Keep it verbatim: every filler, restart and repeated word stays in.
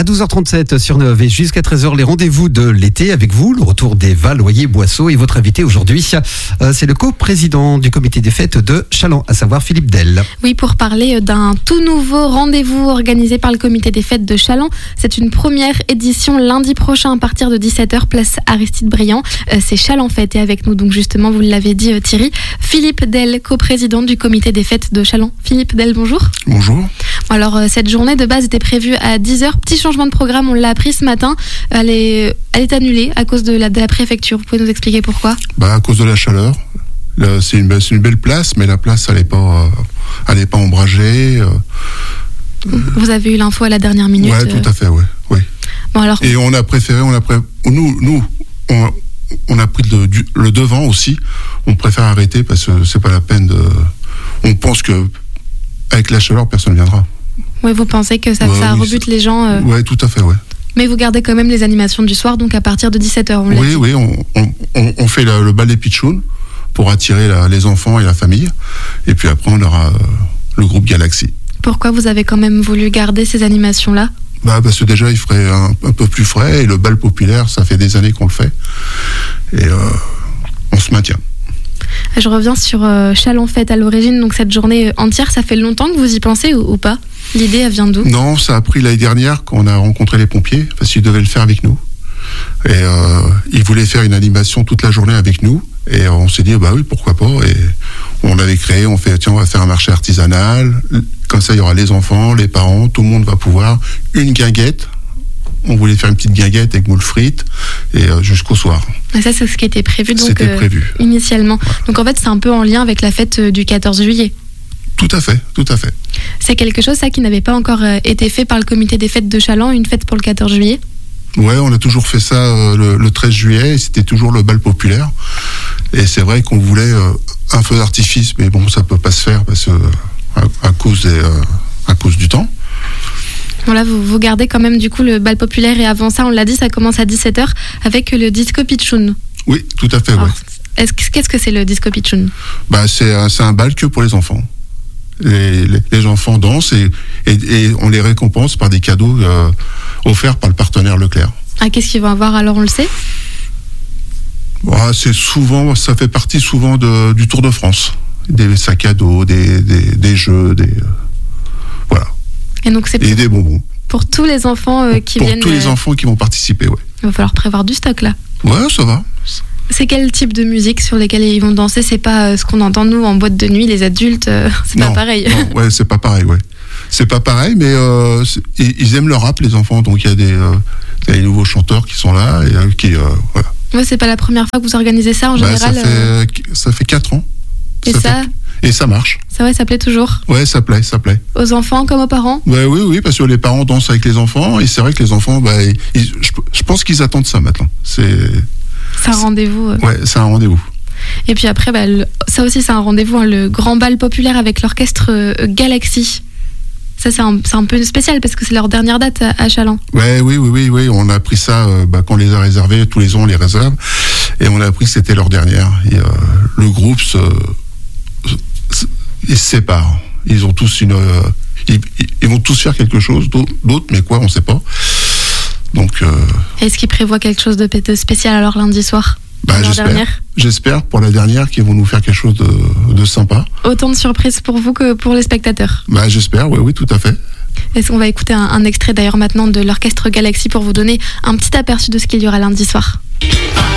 À douze heures trente-sept sur Nov et jusqu'à treize heures, les rendez-vous de l'été avec vous, le retour des Vals, Loyer, Boisseau et votre invité aujourd'hui, euh, c'est le co-président du comité des fêtes de Challans, à savoir Philippe Del. Oui, pour parler d'un tout nouveau rendez-vous organisé par le comité des fêtes de Challans. C'est une première édition lundi prochain à partir de dix-sept heures, place Aristide Briand. Euh, c'est Challans Fête et avec nous, donc justement, vous l'avez dit Thierry, Philippe Del, co-président du comité des fêtes de Challans. Philippe Del, bonjour. Bonjour. Alors, euh, cette journée de base était prévue à dix heures. Petit changement de programme, on l'a appris ce matin. Elle est, elle est annulée à cause de la, de la préfecture. Vous pouvez nous expliquer pourquoi ? Bah, à cause de la chaleur. Là, c'est, une, c'est une belle place, mais la place, elle n'est pas, euh, elle n'est pas ombragée. Euh, Vous avez eu l'info à la dernière minute ? Oui, tout à fait, oui. oui. Bon, alors... Et on a préféré, on a pré... nous, nous on, on a pris le, du, le devant aussi. On préfère arrêter parce que c'est pas la peine de... On pense que avec la chaleur, personne ne viendra. Oui, vous pensez que ça, ouais, ça oui, rebute les gens euh... Oui, tout à fait, oui. Mais vous gardez quand même les animations du soir, donc à partir de dix-sept heures, on l'a Oui, dit. oui, on, on, on fait la, le bal des pitchouns pour attirer la, les enfants et la famille. Et puis après, on aura euh, le groupe Galaxy. Pourquoi vous avez quand même voulu garder ces animations-là ? Bah, parce que déjà, il ferait un, un peu plus frais. Et le bal populaire, ça fait des années qu'on le fait. Et euh, on se maintient. Je reviens sur euh, Challans Fête à l'origine, donc cette journée entière, ça fait longtemps que vous y pensez ou, ou pas ? L'idée, elle vient d'où ? Non, ça a pris l'année dernière quand on a rencontré les pompiers, parce qu'ils devaient le faire avec nous. Et euh, ils voulaient faire une animation toute la journée avec nous. Et on s'est dit, bah oui, pourquoi pas. Et on l'avait créé, on fait, tiens, on va faire un marché artisanal. Comme ça, il y aura les enfants, les parents, tout le monde va pouvoir. Une guinguette. On voulait faire une petite guinguette avec moules frites et euh, jusqu'au soir. Et ça, c'est ce qui était prévu, donc, C'était prévu. Euh, initialement. Ouais. Donc en fait, c'est un peu en lien avec la fête du quatorze juillet. Tout à fait, tout à fait. C'est quelque chose, ça, qui n'avait pas encore euh, été fait par le comité des fêtes de Challans, une fête pour le quatorze juillet ? Ouais, on a toujours fait ça euh, le, le treize juillet, et c'était toujours le bal populaire. Et c'est vrai qu'on voulait euh, un feu d'artifice, mais bon, ça peut pas se faire parce que à, à cause des, euh, à cause du temps. Voilà, vous, vous gardez quand même du coup le bal populaire et avant ça, on l'a dit, ça commence à dix-sept heures avec le disco pitchoun. Oui, tout à fait, Alors, ouais. Est-ce, qu'est-ce que c'est le disco pitchoun ? Bah, c'est, un, c'est un bal que pour les enfants. Les, les, les enfants dansent et, et, et on les récompense par des cadeaux euh, offerts par le partenaire Leclerc. Ah, qu'est-ce qu'ils vont avoir alors, on le sait ? Bah, c'est souvent, ça fait partie souvent de, du Tour de France. Des sacs à dos, des, des, des jeux, des... Euh, voilà. Et donc c'est et pour, des bonbons. Pour tous les enfants euh, qui pour viennent... Pour tous euh... les enfants qui vont participer, ouais. Il va falloir prévoir du stock, là. Ouais, ça va. C'est quel type de musique sur lesquelles ils vont danser ? C'est pas euh, ce qu'on entend, nous, en boîte de nuit, les adultes, euh, c'est non, pas pareil. Non, ouais, c'est pas pareil, ouais. C'est pas pareil, mais euh, ils aiment le rap, les enfants, donc il y a des, euh, des nouveaux chanteurs qui sont là, et euh, qui... Euh, voilà. Ouais, c'est pas la première fois que vous organisez ça, en bah, général. Ça fait, euh... ça fait quatre ans. Et ça, ça fait... Et ça marche. Ça, ouais, ça plaît toujours. Ouais, ça plaît, ça plaît. Aux enfants comme aux parents ? Bah, oui, oui, parce que les parents dansent avec les enfants, et c'est vrai que les enfants, bah, ils, je, je pense qu'ils attendent ça maintenant. C'est, c'est un rendez-vous. Euh... Ouais, c'est un rendez-vous. Et puis après, bah, le... ça aussi, c'est un rendez-vous, hein, le grand bal populaire avec l'orchestre euh, Galaxy. Ça, c'est un, c'est un peu spécial parce que c'est leur dernière date à, à Challans. Ouais, oui, oui, oui, oui. On a appris ça euh, bah, quand on les a réservés. Tous les ans, on les réserve. Et on a appris que c'était leur dernière. Et, euh, le groupe se, se, ils se séparent. Ils ont tous une... Euh, ils, ils vont tous faire quelque chose d'autre, mais quoi, on ne sait pas. Donc... Euh, Est-ce qu'ils prévoient quelque chose de, de spécial alors lundi soir ? Bah, j'espère. Dernière. J'espère pour la dernière qu'ils vont nous faire quelque chose de, de sympa. Autant de surprises pour vous que pour les spectateurs. Bah, j'espère, oui, oui, tout à fait. Est-ce qu'on va écouter un, un extrait d'ailleurs maintenant de l'orchestre Galaxy pour vous donner un petit aperçu de ce qu'il y aura lundi soir ?